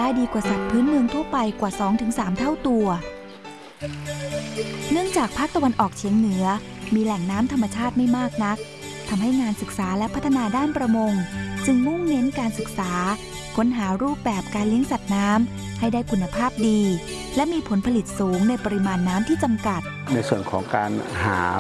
ดีกว่าสัตว์พื้นเมืองทั่วไปกว่า 2-3 เท่าตัวเนื่องจากภาคตะวันออกเฉียงเหนือมีแหล่งน้ำธรรมชาติไม่มากนักทำให้งานศึกษาและพัฒนาด้านประมงจึงมุ่งเน้นการศึกษาค้นหารูปแบบการเลี้ยงสัตว์น้ำให้ได้คุณภาพดีและมีผลผลิตสูงในปริมาณน้ำที่จำกัดในส่วนของการหา